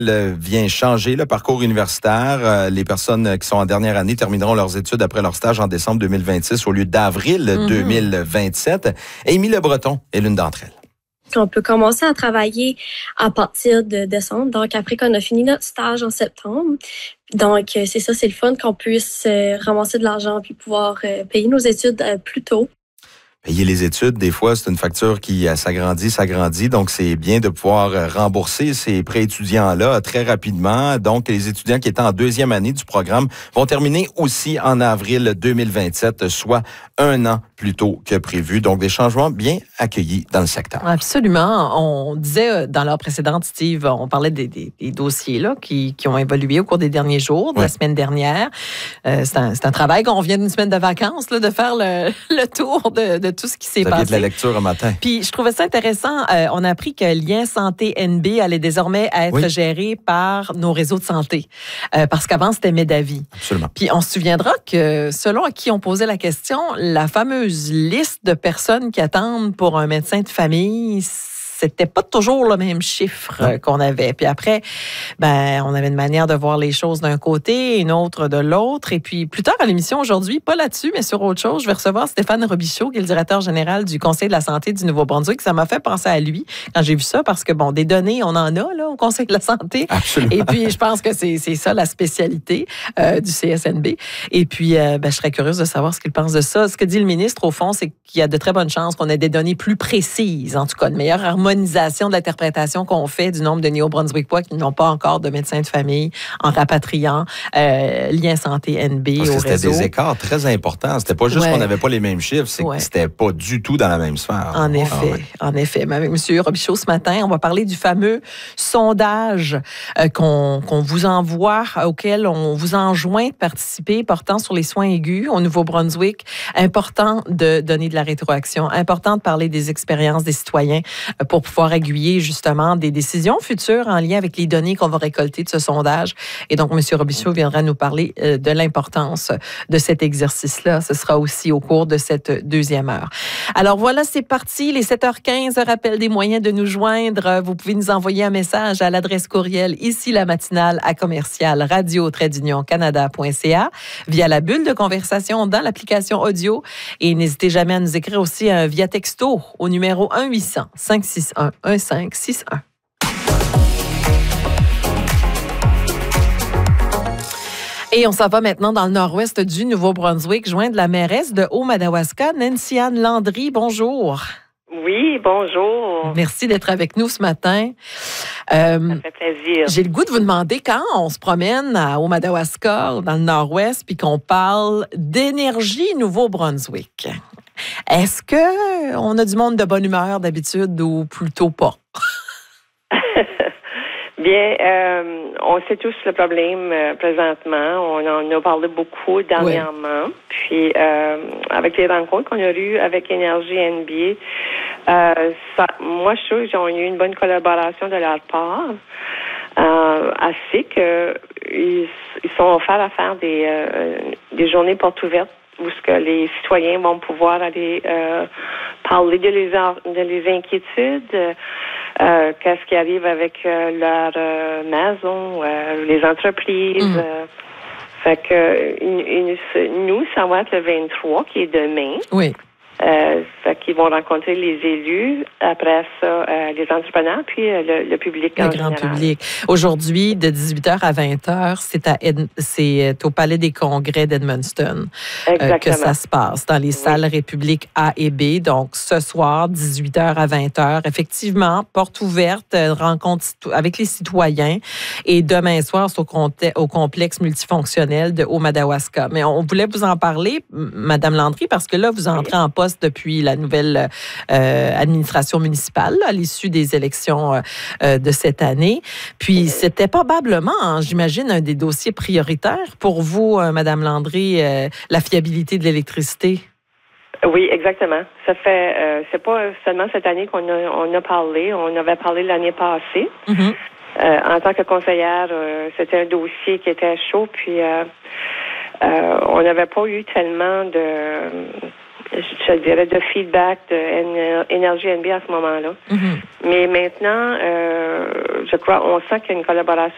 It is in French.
vient changer le parcours universitaire. Les personnes qui sont en dernière année termineront leurs études après leur stage en décembre 2026 au lieu d'avril 2027. Amy Le Breton est l'une d'entre elles. On peut commencer à travailler à partir de décembre, donc après qu'on a fini notre stage en septembre. Donc, c'est ça, c'est le fun qu'on puisse ramasser de l'argent puis pouvoir payer nos études plus tôt. Payer les études, des fois, c'est une facture qui s'agrandit. Donc, c'est bien de pouvoir rembourser ces prêts étudiants-là très rapidement. Donc, les étudiants qui étaient en deuxième année du programme vont terminer aussi en avril 2027, soit un an plus tôt que prévu. Donc, des changements bien accueillis dans le secteur. Absolument. On disait dans l'heure précédente, Steve, on parlait des dossiers là qui ont évolué au cours des derniers jours, de la semaine dernière. C'est un travail qu'on vient d'une semaine de vacances, là, de faire le tour de tout ce qui s'est passé. De la lecture un matin. Puis, je trouvais ça intéressant. On a appris que Lien Santé NB allait désormais être géré par nos réseaux de santé. Parce qu'avant, c'était Médavis. Absolument. Puis, on se souviendra que selon à qui on posait la question, la fameuse liste de personnes qui attendent pour un médecin de famille, c'était pas toujours le même chiffre qu'on avait. Puis après, on avait une manière de voir les choses d'un côté, une autre de l'autre. Et puis, plus tard à l'émission aujourd'hui, pas là-dessus, mais sur autre chose, je vais recevoir Stéphane Robichaud, qui est le directeur général du Conseil de la santé du Nouveau-Brunswick. Ça m'a fait penser à lui quand j'ai vu ça, parce que, des données, on en a là au Conseil de la santé. Absolument. Et puis, je pense que c'est ça la spécialité du CSNB. Et puis, je serais curieuse de savoir ce qu'il pense de ça. Ce que dit le ministre, au fond, c'est qu'il y a de très bonnes chances qu'on ait des données plus précises, en tout cas, une meilleure harmonisation de l'interprétation qu'on fait du nombre de Néo-Brunswickois qui n'ont pas encore de médecin de famille en rapatriant Lien Santé NB Parce que au c'était réseau. des écarts très importants. C'était pas juste qu'on n'avait pas les mêmes chiffres, c'est que c'était pas du tout dans la même sphère. En effet. Mais avec M. Robichaud ce matin, on va parler du fameux sondage qu'on vous envoie, auquel on vous enjoint de participer, portant sur les soins aigus au Nouveau-Brunswick. Important de donner de la rétroaction, important de parler des expériences des citoyens pour pouvoir aiguiller justement des décisions futures en lien avec les données qu'on va récolter de ce sondage. Et donc, M. Robichaud viendra nous parler de l'importance de cet exercice-là. Ce sera aussi au cours de cette deuxième heure. Alors voilà, c'est parti. Les 7h15, rappel des moyens de nous joindre. Vous pouvez nous envoyer un message à l'adresse courriel ici la matinale à commercial radio-canada.ca via la bulle de conversation dans l'application audio. Et n'hésitez jamais à nous écrire aussi via texto au numéro 1-800-561-1561. Et on s'en va maintenant dans le nord-ouest du Nouveau-Brunswick, joindre la mairesse de Haut-Madawaska, Nancy-Anne Landry. Bonjour. Oui, bonjour. Merci d'être avec nous ce matin. Ça fait plaisir. J'ai le goût de vous demander, quand on se promène à Haut-Madawaska, dans le nord-ouest, puis qu'on parle d'énergie Nouveau-Brunswick, est-ce qu'on a du monde de bonne humeur d'habitude ou plutôt pas? Bien, on sait tous le problème présentement. On en a parlé beaucoup dernièrement. Oui. Puis, avec les rencontres qu'on a eues avec Énergie NB, moi, je trouve qu'ils ont eu une bonne collaboration de leur part. Assez qu'ils sont offerts à faire des journées portes ouvertes où ce que les citoyens vont pouvoir aller parler de les inquiétudes, qu'est-ce qui arrive avec leur maison, les entreprises. Fait que nous, ça va être le 23, qui est demain. Oui. Fait qu'ils vont rencontrer les élus, après ça, les entrepreneurs, puis le public en général. Le grand public. Aujourd'hui, de 18h à 20h, c'est au Palais des Congrès d'Edmundston que ça se passe, dans les salles République A et B. Donc, ce soir, 18h à 20h, effectivement, porte ouverte, rencontre avec les citoyens. Et demain soir, c'est au complexe multifonctionnel de Haut-Madawaska. Mais on voulait vous en parler, Mme Landry, parce que là, vous entrez en poste depuis la nouvelle administration municipale à l'issue des élections de cette année. Puis, c'était probablement, j'imagine, un des dossiers prioritaires pour vous, Mme Landry, la fiabilité de l'électricité. Oui, exactement. Ça fait, c'est pas seulement cette année qu'on a parlé. On avait parlé l'année passée. Mm-hmm. En tant que conseillère, c'était un dossier qui était chaud. Puis, on n'avait pas eu tellement je dirais, de feedback de Énergie NB à ce moment-là. Mm-hmm. Mais maintenant, je crois, on sent qu'il y a une collaboration